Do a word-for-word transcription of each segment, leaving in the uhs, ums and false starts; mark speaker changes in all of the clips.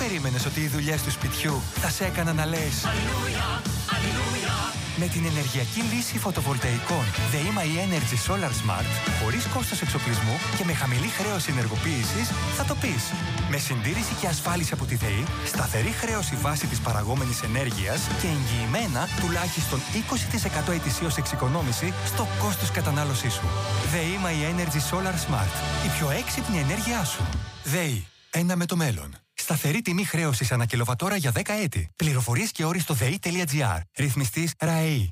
Speaker 1: περίμενες ότι οι δουλειές του σπιτιού θα σε έκαναν να λες Αλληλούια, αλληλούια. Με την ενεργειακή λύση φωτοβολταϊκών ΔΕΗ Energy Solar Smart, χωρίς κόστος εξοπλισμού και με χαμηλή χρέωση ενεργοποίησης, θα το πεις. Με συντήρηση και ασφάλιση από τη ΔΕΗ, σταθερή χρέωση βάση της παραγόμενης ενέργειας και εγγυημένα τουλάχιστον είκοσι τοις εκατό ετησίως εξοικονόμηση στο κόστος κατανάλωσής σου. ΔΕΗ Energy Solar Smart. Η πιο έξυπνη ενέργειά σου. ΔΕΗ. Ένα με το μέλλον. Σταθερή τιμή χρέωσης ανά κιλοβατόρα για δέκα έτη. Πληροφορίες και όροι στο δei.gr. Ρυθμιστής ΡΑΕΗ.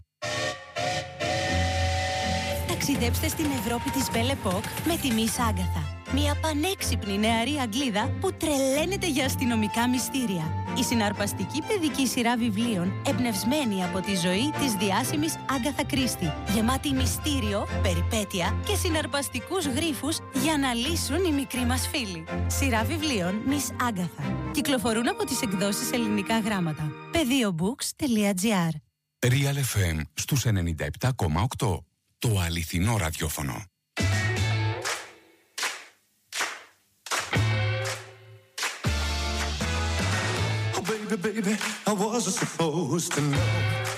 Speaker 2: Ταξιδέψτε στην Ευρώπη της Belle Époque με τη Miss Agatha. Μια πανέξυπνη νεαρή Αγγλίδα που τρελαίνεται για αστυνομικά μυστήρια. Η συναρπαστική παιδική σειρά βιβλίων εμπνευσμένη από τη ζωή της διάσημης Agatha Christie. Γεμάτη μυστήριο, περιπέτεια και συναρπαστικούς γρίφους για να λύσουν οι μικροί μας φίλοι. Σειρά βιβλίων Miss Agatha. Κυκλοφορούν από τις εκδόσεις Ελληνικά Γράμματα. pedeobooks.gr.
Speaker 3: Real εφ εμ στους ενενήντα επτά κόμμα οκτώ. Το αληθινό ραδιόφωνο.
Speaker 4: Baby, I wasn't supposed to know.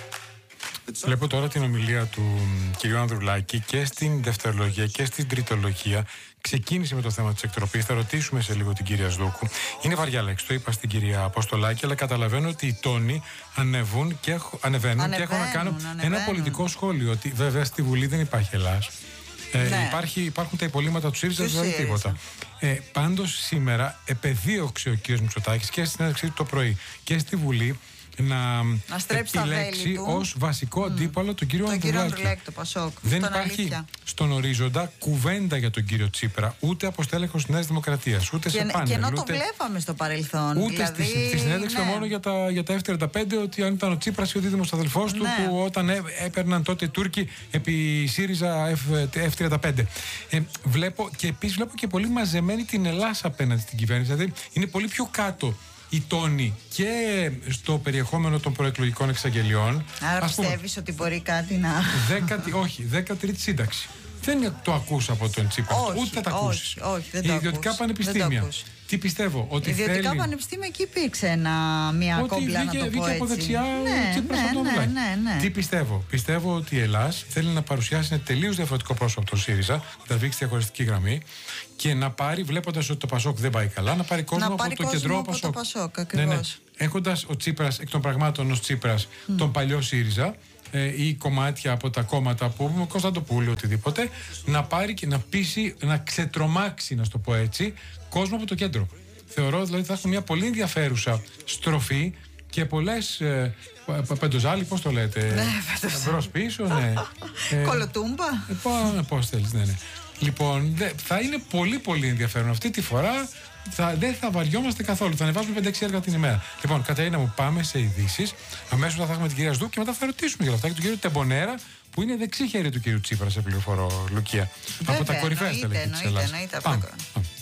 Speaker 5: Βλέπω τώρα την ομιλία του κυρίου Ανδρουλάκη και στην δευτερολογία και στην τριτολογία. Ξεκίνησε με το θέμα της εκτροπής. Θα ρωτήσουμε σε λίγο την κυρία Σδούκου. Είναι βαριά λέξη, το είπα στην κυρία Αποστολάκη, αλλά καταλαβαίνω ότι οι τόνοι ανεβούν και έχω, ανεβαίνουν, ανεβαίνουν και έχω να κάνω ανεβαίνουν. ένα πολιτικό σχόλιο. Ότι βέβαια στη Βουλή δεν υπάρχει Ελλάς. Ε, ναι. υπάρχει, υπάρχουν τα υπολείμματα του ΣΥΡΙΖΑ, δηλαδή τίποτα. Ε, πάντως σήμερα επεδίωξε ο κ. Μητσοτάκης και στην συνέντευξή του το πρωί και στη Βουλή να,
Speaker 6: να
Speaker 5: επιλέξει ως βασικό αντίπαλο τον κύριο Ανδρουλάκη.
Speaker 6: Το Πασόκ.
Speaker 5: Δεν υπάρχει αλήθεια. Στον ορίζοντα κουβέντα για τον κύριο Τσίπρα, ούτε από στέλεχος της Νέας Δημοκρατίας, ούτε
Speaker 6: και,
Speaker 5: σε πάνελ.
Speaker 6: Και ενώ
Speaker 5: ούτε,
Speaker 6: το βλέπαμε στο παρελθόν.
Speaker 5: Ούτε
Speaker 6: δηλαδή,
Speaker 5: στη, στη συνέντευξη ναι. μόνο για τα, για τα εφ τριάντα πέντε, ότι αν ήταν ο Τσίπρας ή ο δίδυμος αδελφός ναι. του, που όταν έ, έπαιρναν τότε οι Τούρκοι επί ΣΥΡΙΖΑ εφ τριάντα πέντε. Ε, βλέπω, και επίσης βλέπω και πολύ μαζεμένη την Ελλάδα απέναντι στην κυβέρνηση. Δηλαδή είναι πολύ πιο κάτω οι τόνοι και στο περιεχόμενο των προεκλογικών εξαγγελιών.
Speaker 6: Άρα πιστεύεις ότι μπορεί κάτι να...
Speaker 5: Δέκατη, όχι, δέκατη σύνταξη. Δεν το ακούσα από τον Τσίπρα, ούτε θα τα ακούσεις.
Speaker 6: Όχι, όχι, δεν
Speaker 5: Οι
Speaker 6: το
Speaker 5: ιδιωτικά
Speaker 6: ακούς,
Speaker 5: πανεπιστήμια. Τι πιστεύω, ότι
Speaker 6: ιδιωτικά
Speaker 5: θέλει...
Speaker 6: πανεπιστήμια εκεί υπήρξε ένα, μια
Speaker 5: ότι
Speaker 6: κόμπλα
Speaker 5: βγήκε,
Speaker 6: να το πω
Speaker 5: βγήκε
Speaker 6: έτσι.
Speaker 5: από δεξιά
Speaker 6: ναι,
Speaker 5: Τσίπρας
Speaker 6: ναι,
Speaker 5: από τον
Speaker 6: ναι,
Speaker 5: ναι,
Speaker 6: ναι, ναι.
Speaker 5: Τι πιστεύω. Πιστεύω ότι η Ελλάς θέλει να παρουσιάσει ένα τελείως διαφορετικό πρόσωπο από τον ΣΥΡΙΖΑ, να τραβήξει διαχωριστική γραμμή και να πάρει, βλέποντας ότι το Πασόκ δεν πάει καλά, να πάρει κόσμο
Speaker 6: να
Speaker 5: από
Speaker 6: πάρει
Speaker 5: το
Speaker 6: κόσμο
Speaker 5: κεντρό
Speaker 6: από
Speaker 5: Πασόκ.
Speaker 6: Το Πασόκ
Speaker 5: ναι, ναι. Έχοντας ο Τσίπρας εκ των πραγμάτων ως Τσίπρας mm. τον παλιό ΣΥΡΙΖΑ, Ε, ή κομμάτια από τα κόμματα που έχουμε, Κωνσταντοπούλου, οτιδήποτε, να πάρει και να πείσει, να ξετρομάξει, να το πω έτσι, κόσμο από το κέντρο. Θεωρώ δηλαδή θα έχουμε μια πολύ ενδιαφέρουσα στροφή και πολλές ε, πεντοζάλι, πώς το λέτε,
Speaker 6: ναι,
Speaker 5: μπρος πίσω, ναι.
Speaker 6: ε, Κολοτούμπα.
Speaker 5: Ε, πώς θέλεις, ναι, ναι. Λοιπόν, δε, θα είναι πολύ πολύ ενδιαφέρον αυτή τη φορά. Θα, δεν θα βαριόμαστε καθόλου. Θα ανεβάζουμε πέντε έξι έργα την ημέρα. Λοιπόν, Κατερίνα μου, πάμε σε ειδήσεις. Αμέσως θα έχουμε την κυρία Σδούκου και μετά θα ρωτήσουμε για αυτά και τον κύριο Τεμπονέρα, που είναι δεξί χέρι του κύριου Τσίπρα, σε πληροφορώ, Λουκία. Από τα κορυφαία στελέχη της Ελλάδας.
Speaker 6: Εννοείται, εννοείται.